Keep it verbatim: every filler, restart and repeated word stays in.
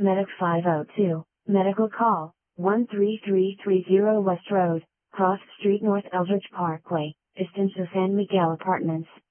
Medic five oh two, medical call, one three three three zero West Road, Cross Street North Eldridge Parkway, distance of San Miguel Apartments.